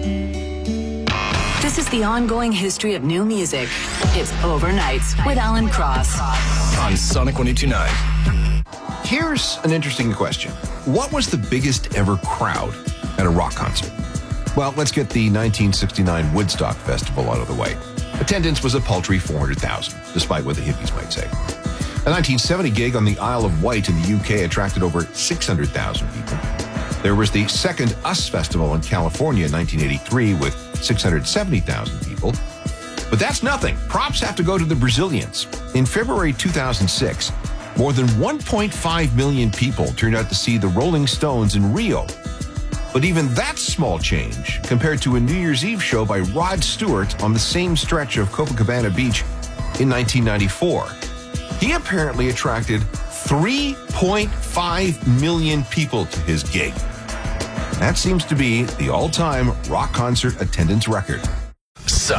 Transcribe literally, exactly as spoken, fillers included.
This is the ongoing history of new music. It's Overnights with Alan Cross on Sonic one oh two point nine. Here's an interesting question. What was the biggest ever crowd at a rock concert? Well, let's get the nineteen sixty-nine Woodstock Festival out of the way. Attendance was a paltry four hundred thousand, despite what the hippies might say. A nineteen seventy gig on the Isle of Wight in the U K attracted over six hundred thousand people. There was the second US Festival in California in nineteen eighty-three with six hundred seventy thousand people. But that's nothing. Props have to go to the Brazilians. In February two thousand six, more than one point five million people turned out to see the Rolling Stones in Rio. But even that's small change compared to a New Year's Eve show by Rod Stewart on the same stretch of Copacabana Beach in nineteen ninety-four. He apparently attracted three point five million people to his gig. That seems to be the all-time rock concert attendance record.